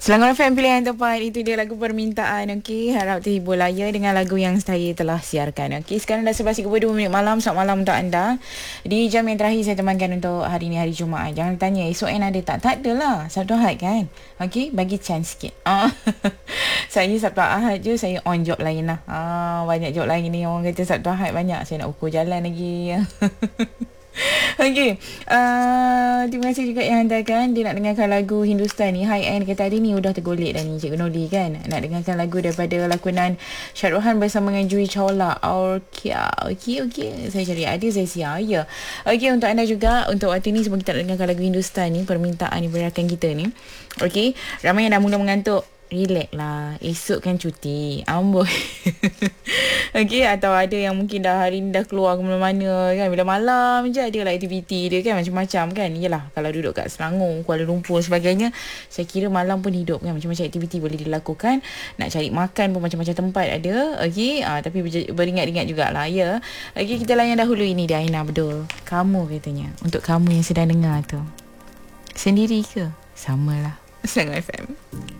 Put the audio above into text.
Selangor FM pilihan tepat. Itu dia lagu permintaan. Okey, harap terhibur lah ya dengan lagu yang saya telah siarkan. Okey, sekarang dah 11.32 malam. Selamat malam untuk anda. Di jam yang terakhir saya temankan untuk hari ni, hari Jumaat. Jangan tanya esok yang ada tak? Tak ada lah, Sabtu Ahad kan. Okey, bagi chance sikit. Saya Sabtu Ahad je saya on job lain lah. Banyak job lain ni. Orang kata Sabtu Ahad banyak, saya nak ukur jalan lagi. Okey, terima kasih juga yang hantarkan. Dia nak dengarkan lagu Hindustan ni, high end. Kata hari ni udah tergolek dah ni Cikgu Noli kan. Nak dengarkan lagu daripada lakonan Syarul bersama dengan Jui Chawla, Okey, saya cari ada saya siap ya. Okey, untuk anda juga, untuk waktu ni sebelum kita nak dengarkan lagu Hindustan ni, permintaan ni berakan kita ni. Okey, ramai yang dah mula mengantuk. Relax lah, esok kan cuti amboi. Okey, atau ada yang mungkin dah hari ni dah keluar ke mana-mana kan, bila malam je ada lah aktiviti dia kan, macam-macam kan. Yelah, kalau duduk kat Selangor, Kuala Lumpur sebagainya, saya kira malam pun hidup kan, macam-macam aktiviti boleh dilakukan. Nak cari makan pun macam-macam tempat ada. Okey, tapi beringat-ingat jugalah ya. Okey, kita layan dahulu ini dia Aina Bedul. Kamu katanya, untuk kamu yang sedang dengar tu, sendiri ke? Samalah. Selangor FM.